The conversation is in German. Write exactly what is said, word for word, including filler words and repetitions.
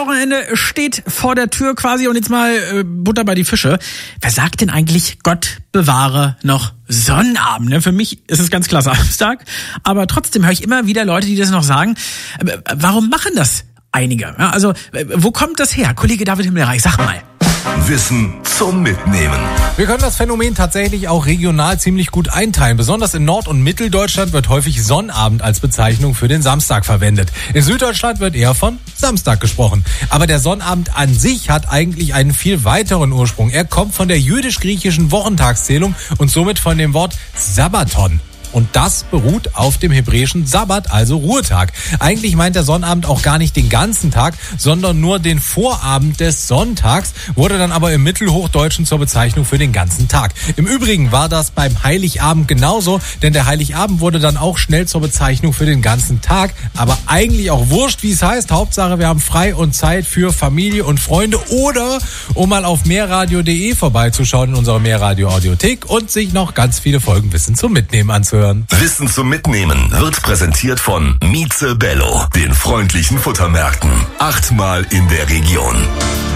Osterwochenende steht vor der Tür quasi und jetzt mal äh, Butter bei die Fische. Wer sagt denn eigentlich, Gott bewahre noch Sonnabend? Ne? Für mich ist es ganz klar Samstag, aber trotzdem höre ich immer wieder Leute, die das noch sagen. Äh, warum machen das einige? Ja, also, äh, wo kommt das her? Kollege David Himmelreich, sag mal. Wissen zum Mitnehmen. Wir können das Phänomen tatsächlich auch regional ziemlich gut einteilen. Besonders in Nord- und Mitteldeutschland wird häufig Sonnabend als Bezeichnung für den Samstag verwendet. In Süddeutschland wird eher von Samstag gesprochen. Aber der Sonnabend an sich hat eigentlich einen viel weiteren Ursprung. Er kommt von der jüdisch-griechischen Wochentagszählung und somit von dem Wort Sabbaton. Und das beruht auf dem hebräischen Sabbat, also Ruhetag. Eigentlich meint der Sonnabend auch gar nicht den ganzen Tag, sondern nur den Vorabend des Sonntags, wurde dann aber im Mittelhochdeutschen zur Bezeichnung für den ganzen Tag. Im Übrigen war das beim Heiligabend genauso, denn der Heiligabend wurde dann auch schnell zur Bezeichnung für den ganzen Tag. Aber eigentlich auch wurscht, wie es heißt. Hauptsache, wir haben frei und Zeit für Familie und Freunde oder um mal auf mehrradio punkt de vorbeizuschauen in unserer Mehrradio-Audiothek und sich noch ganz viele Folgen Wissen zum Mitnehmen anzuhören. Wissen zum Mitnehmen wird präsentiert von Mieze Bello, den freundlichen Futtermärkten. Achtmal in der Region.